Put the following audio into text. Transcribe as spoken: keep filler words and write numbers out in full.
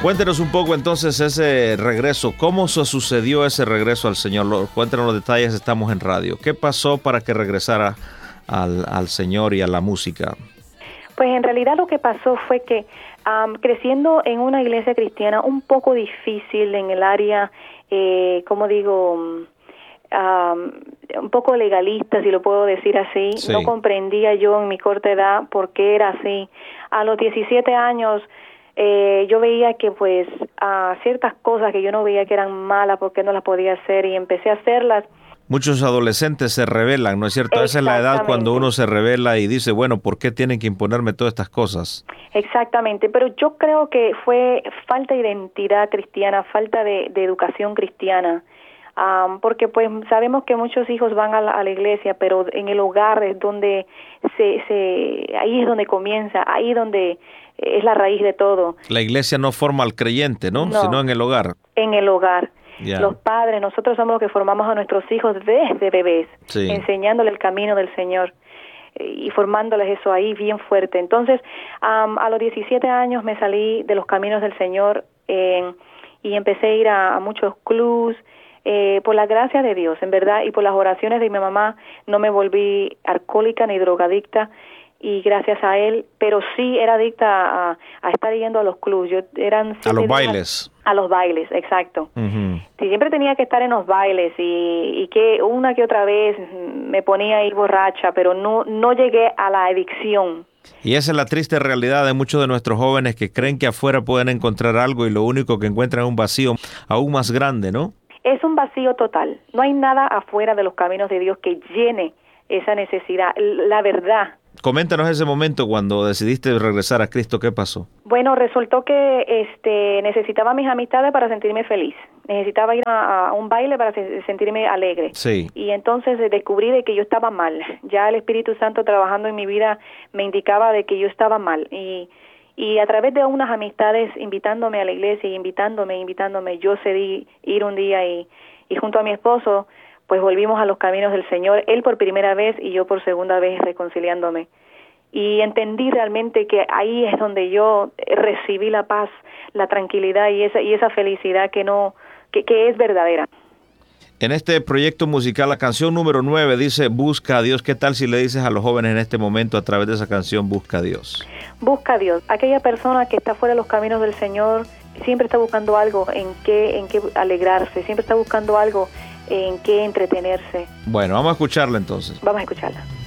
Cuéntenos un poco entonces ese regreso. ¿Cómo se sucedió ese regreso al Señor? Lo, cuéntenos los detalles, estamos en radio. ¿Qué pasó para que regresara al, al Señor y a la música? Pues en realidad lo que pasó fue que um, creciendo en una iglesia cristiana un poco difícil en el área, eh, como digo, um, un poco legalista, si lo puedo decir así, sí. No comprendía yo en mi corta edad por qué era así. A los diecisiete años eh, yo veía que pues uh, ciertas cosas que yo no veía que eran malas, porque no las podía hacer, y empecé a hacerlas. Muchos adolescentes se rebelan, ¿no es cierto? Esa es la edad cuando uno se rebela y dice, bueno, ¿por qué tienen que imponerme todas estas cosas? Exactamente, pero yo creo que fue falta de identidad cristiana, falta de, de educación cristiana, um, porque pues sabemos que muchos hijos van a la, a la iglesia, pero en el hogar es donde se, se, ahí es donde comienza, ahí es donde es la raíz de todo. La iglesia no forma al creyente, ¿no? No, sino en el hogar. En el hogar. Yeah. Los padres, nosotros somos los que formamos a nuestros hijos desde bebés, sí. enseñándoles el camino del Señor y formándoles eso ahí bien fuerte. Entonces, um, a los diecisiete años me salí de los caminos del Señor eh, y empecé a ir a, a muchos clubs, eh, por la gracia de Dios, en verdad, y por las oraciones de mi mamá no me volví alcohólica ni drogadicta, y gracias a él, pero sí era adicta a, a estar yendo a los clubs. Yo eran a los bailes. A los bailes, exacto. Uh-huh. Sí, siempre tenía que estar en los bailes y, y que una que otra vez me ponía ahí borracha, pero no no llegué a la adicción. Y esa es la triste realidad de muchos de nuestros jóvenes que creen que afuera pueden encontrar algo y lo único que encuentran es un vacío aún más grande, ¿no? Es un vacío total. No hay nada afuera de los caminos de Dios que llene esa necesidad. La verdad. Coméntanos ese momento cuando decidiste regresar a Cristo, ¿qué pasó? Bueno, resultó que este necesitaba mis amistades para sentirme feliz. Necesitaba ir a, a un baile para se, sentirme alegre. Sí. Y entonces descubrí de que yo estaba mal. Ya el Espíritu Santo trabajando en mi vida me indicaba de que yo estaba mal. Y, y a través de unas amistades invitándome a la iglesia y invitándome, invitándome, yo cedí ir un día y, y junto a mi esposo pues volvimos a los caminos del Señor, él por primera vez y yo por segunda vez reconciliándome. Y entendí realmente que ahí es donde yo recibí la paz, la tranquilidad y esa y esa felicidad que no que, que es verdadera. En este proyecto musical, la canción número nueve dice Busca a Dios. ¿Qué tal si le dices a los jóvenes en este momento a través de esa canción Busca a Dios? Busca a Dios. Aquella persona que está fuera de los caminos del Señor siempre está buscando algo en qué en qué alegrarse, siempre está buscando algo en qué entretenerse. Bueno, vamos a escucharla entonces. Vamos a escucharla.